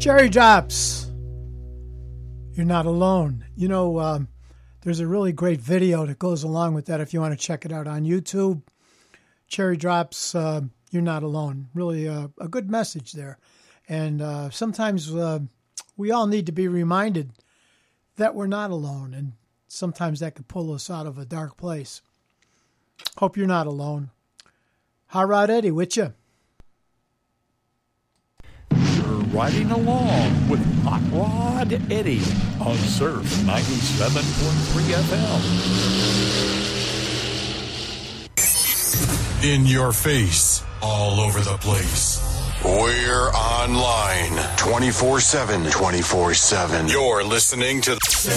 Cherry Drops, You're Not Alone. You know, there's a really great video that goes along with that if you want to check it out on YouTube. Cherry Drops, You're Not Alone. Really a good message there. And sometimes we all need to be reminded that we're not alone. And sometimes that could pull us out of a dark place. Hope you're not alone. Hot Rod Eddie with you. You're riding along with Hot Rod Eddie on Surf 97.3 FM. In your face, all over the place. We're online 24/7. 24/7. You're listening to